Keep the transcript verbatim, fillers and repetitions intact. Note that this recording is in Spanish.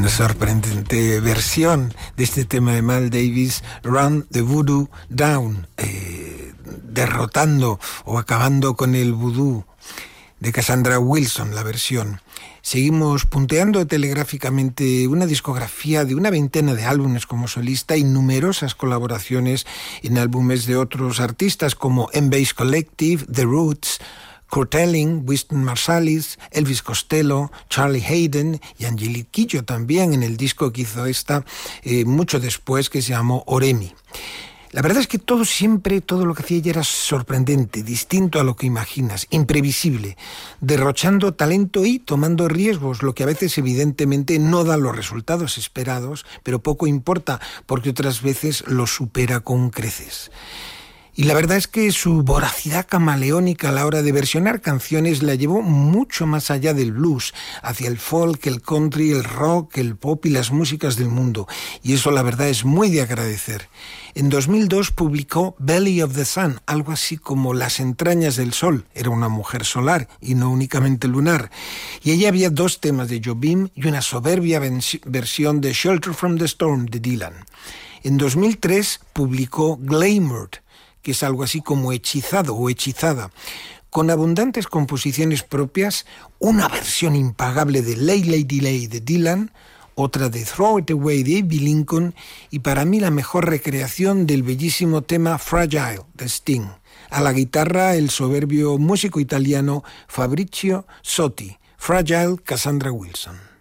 Una sorprendente versión de este tema de Miles Davis, Run the Voodoo Down, eh, derrotando o acabando con el vudú, de Cassandra Wilson, la versión. Seguimos punteando telegráficamente una discografía de una veintena de álbumes como solista y numerosas colaboraciones en álbumes de otros artistas como M-Bass Collective, The Roots, Kurt Elling, Wynton Marsalis, Elvis Costello, Charlie Hayden y Angelique Kidjo también en el disco que hizo esta eh, mucho después, que se llamó Oremi. La verdad es que todo siempre, todo lo que hacía ella era sorprendente, distinto a lo que imaginas, imprevisible, derrochando talento y tomando riesgos, lo que a veces evidentemente no da los resultados esperados, pero poco importa, porque otras veces lo supera con creces. Y la verdad es que su voracidad camaleónica a la hora de versionar canciones la llevó mucho más allá del blues, hacia el folk, el country, el rock, el pop y las músicas del mundo. Y eso la verdad es muy de agradecer. En dos mil dos publicó Belly of the Sun, algo así como Las entrañas del sol. Era una mujer solar y no únicamente lunar. Y allí había dos temas de Jobim y una soberbia versión de Shelter from the Storm de Dylan. En dos mil tres publicó Glamoured, que es algo así como hechizado o hechizada, con abundantes composiciones propias, una versión impagable de Lay Lady Lay de Dylan, otra de Throw It Away de Abbey Lincoln y para mí la mejor recreación del bellísimo tema Fragile de Sting. A la guitarra el soberbio músico italiano Fabrizio Sotti. Fragile, Cassandra Wilson.